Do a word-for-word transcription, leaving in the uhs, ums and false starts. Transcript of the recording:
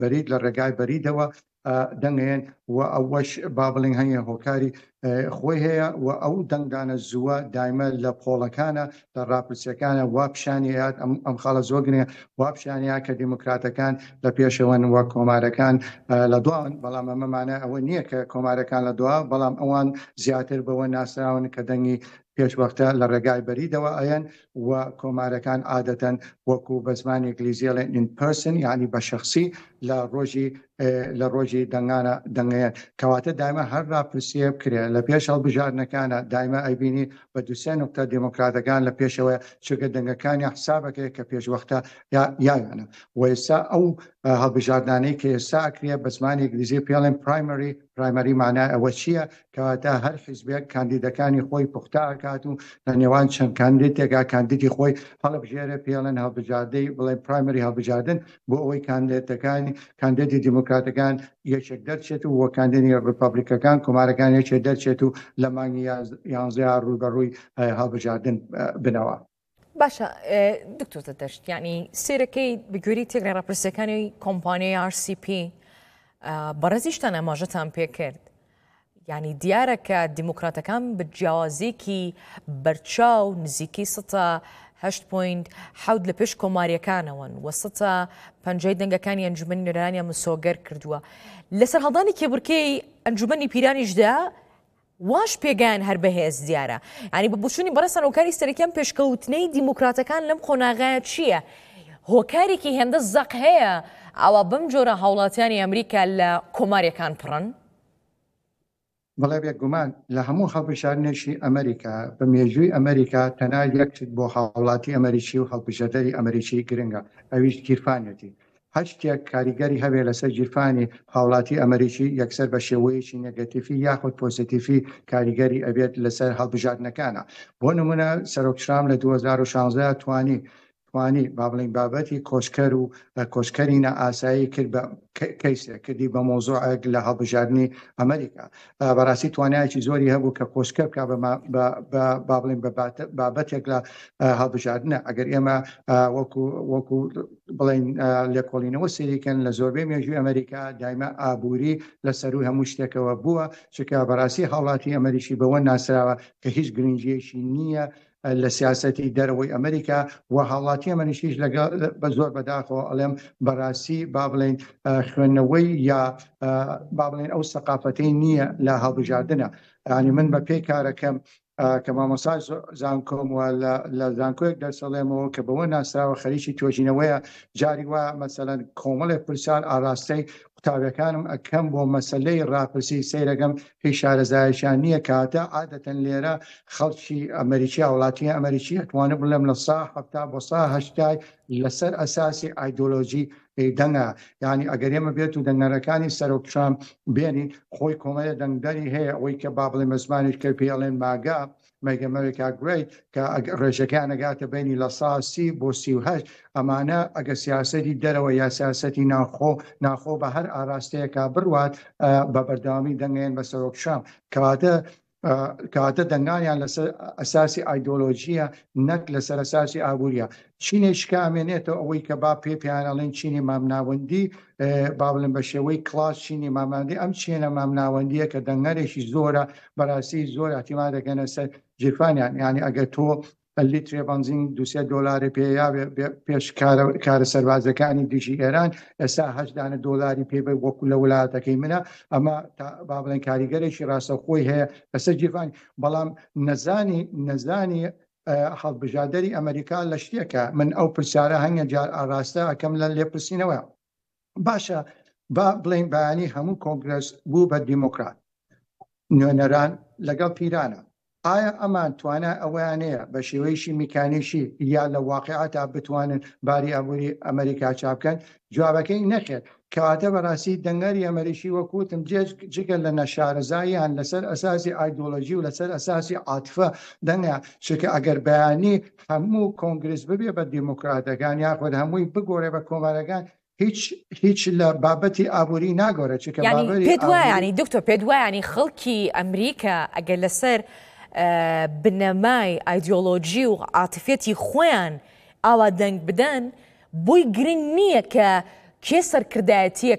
بەرید لە ڕێگای بەریدەوە دەنگێن و ئەوەش با بڵین هەیە هۆکاری خۆی هەیە و ئەو دەنگدانە زووە دایمە لە پۆڵەکانە لە ڕاپرسیەکانە وا پیشانیات ئەم خاڵە زۆگرێ وا پیشانیا کە دیموکراتەکان لە پێشەوەن وە کۆمارەکان لە دوان بەڵام ئەمەمانە ئەوە نییە کە کۆمارەکان لە دوا بەڵام ئەوان زیاتر بەوە ناسراون کە دەنگی پێشوەختە لە ڕێگای بەریدەوە ئەیەن و کۆمارەکان عادەتەن وەکو بە زمانی ئینگلیزیڵێن in person یعنی بە شەخسی لە ڕۆژی لە ڕۆژی دەنگانە دەنگەیەن کەواتە دایمە هەر ڕاپرسیە بکرێت لە پێش هەڵبژاردنەکانە دایمە ئەیبینی بە دووسێ نقطە دیموکراتەکان لە پێشەوە چگە دەنگەکانی حسابەکەی کە پێشوەختە یاوانە و ئێستا ئەو هەڵبژاردانەی کە ئێستا ئەکرێ بە زمانی ئینگلیزی پێڵێن پرایمەری پرایمەری مانای ئەوە چییە کەواتە هەر حیزبێک کاندیدەکانی خۆی پوختە ئەکات و لە نێوان چەند کاندیدێکا کاندیدی خۆی هەڵبژێرە پێڵێن هەڵبژاردەی بڵێ پرایمەری هەڵبژاردن بۆ ئەوەی کاندیدەکانی کاندیدی دیموکراتەکان یەکێک دەرچێت و وە کاندیدی ڕپابلیکەکان کۆمارەکان یەکێک دەرچێت و لە مانگی یانزە ڕوبەڕووی هەڵبژاردن بنەوە. باشە دکتۆر دەشت یعنی سێرەکەی بگوێری تێگرە ڕاپرسیەکانی کۆمپانیای آر سی پی بەڕێزیشتان ئاماژەتان پێ کرد یعنی دیارە کە دیموکراتەکان بە جیاوازێکی بەرچاو نزیکی سەتا هەشت پۆینت حەوت لە پێش کۆماریەکانەوەن و سەتا پەنجای دەنگەکانی ئەنجومەنی نێرانیان مسۆگەر کردووە لەسەر هەڵدانی کێبورکەی ئەنجومەنی پیرانیشدا واش پێگیان هەر بەهێز دیارە ینی بە بچوونی بەڕێستان هۆکاری سەرەکیان پێشکەوتنەی دیموکراتەکان لەم خۆناغایە چییە؟ هۆکارێکی هێندە زەق هەیە ئەوە بەم جۆرە هاوڵاتیانی ئەمریکا لە کۆماریەکان پڕن؟ بەڵێ بێگومان لە هەموو هەڵبژاردنێکی ئەمریکا بە مێژووی ئەمریکا تەنها یەکت بۆ هاوڵاتی ئەمریکی و هەڵبژاردەری ئەمریکی گرنگە ئەویش گیرفانێتی هەر شتێک کاریگەری هەبێ لەسەر گیرفانی هاوڵاتی ئەمریکی یەکسەر بە شێوەیەکی نێگەتیفی یاخود پۆزیتیفی کاریگەری ئەبێت لەسەر هەڵبژاردنەکانە بۆ نمونە سەرۆکترام لە دوو هەزار و شانزە توانی توانی با بڵین بابەتی کۆشکەر و کۆشکەرینە ئاسایی کرد بە کەیسێ کردی بە مۆزوعێک لە هەڵبژاردننی ئەمریکا بەڕاستی توانایکی زۆری هەبوو کە کۆشکە بکە با بڵین بابەتێک لە هەڵبژاردنە ئەگەر ئێمە وەکو وەکو بڵین لێکۆڵینەوە سریکەن لە زۆربەی مێژووی ئەمریکا دایمە ئابووری لە سەروی هەموو شتێکەوە بووە چکە بەڕاستی هاوڵاتی ئەمریکی بەوە ناسراوە کە هیچ گرنگیەکی نییە لە سیاسەتی دەرەوەی ئەمریکا و هاوڵاتی ئەمریکیش لەگەڵ بە زۆر بەداخەوە ئەڵێم بەڕاستی با بڵین خوێندنەوەی یا با بڵین ئەو سەقافەتەی نییە لە هەڵبژاردنە ینی من بە پێی کارەکەم کە مامۆستا زانکۆم و لە زانکۆیەک دەرسەڵێمەوە کە بەوە ناسراوە خەریکی تۆژینەوەیە جاری وە مەسەلەن کۆمەڵێک پرسیار ئاراستەی قوتابەکانم ئەکەم بۆ مەسلەی ڕاپرسی سەیرەگەم هیچ شارەزایشان نییە کاتە عادەتەن لێرە خەڵکی ئەمریکی وڵاتی ئەمریکی ئەتوانە بڵێم لە سا هەفتا بۆ سا هەشتای لەسەر ئەساسی ئایدۆلۆژی دەنگە یعنی ئەگەر ئێمە بێت و دەنگەرەکانی سەرۆکترام بێنین خۆی کۆمەڵە دەنگدەری هەیە ئەوەی کە با بڵێ مەزمانیش کرد پێڵێن ماگا مەگە ئەمریکا گرێیت کە ڕێژەکان ئەگاتە بینی لە ساسی بۆ سی و هەشت ئەمانە ئەگە سیاسەتی دەرەوە یا سیاسەتی ناخۆ ناخۆ بە هەر ئاراستەیەکا بڕوات بە بەردەوامی دەنگێن بە سەرۆکشام کەواتە کەواتە دەنگانیان لەسەر ئەساسی ئایدۆلۆژیە نەک لەسەر ئەساسی ئابوووریە چینێشکە ئەمێنێتەوە ئەوەی کە با پێ پیانەڵێن چینی مامناوەندی با بڵێن بە شێوەی کلاس چینی ماماندی ئەم چێنە مامناوەندیە کە دەنگەرێکی زۆرە بەڕاستی زۆر ئەحتیما دەگەنە سەر جیرفانیان یعنی ئەگەر تۆ لیترێ بنزین دووسێ دۆلاری پێیا پێش کارە سەربازەکانی دیژی ئێران ئێستا هەشت دانە دۆلاری پێ وەکو لە وڵاتەکەی منە ئەمە با بڵێن کاریگەرێکی ڕاستەخۆی هەیە لەسەر جیرفانی بەڵام نەزانی نەزانی هەڵبژاردەری ئەمریکا لە شتێکە من ئەو پرسیارە هەنگە جار ئاراستە ئەەکەم لە لێپرسینەوە باشە با بڵین بەیانی هەموو کۆنگرس بوو بە دیموکرات نوێنەران لەگەڵ پیرانە ئایا ئەمان توانە ئەویانەیە بە شێوەیەشی میکانیشی یا لە واقعاتا بتوانن باری ئابووری ئەمریکا چاپکەن جوابەکەی نەخێت کەواتە بەڕاستی دەنگەری ئەمریکی وەکوتم جگە لە نەشارەزاییان لەسەر ئەساسی ئایدۆلۆژی و لەسەر ئەساسی عاتفە دەنگە چکە ئەگەر بەیانی هەموو کۆنگرس ببێ بە دیموکراتەکان یاخود هەمووی بگۆڕێ بە کۆمارەکان هیچ هیچ لە بابەتی ئابووری ناگۆرە چکە پێ وایانی دکتۆر پێ وایانی خەڵکی ئەمریکا ئەگەر لەسەر بنەمای ئایدۆلۆژی و عاتفێتی خۆیان ئاوا دەنگ بدەن بۆی گرنگ نییە کە کێ سەرکردایەتیە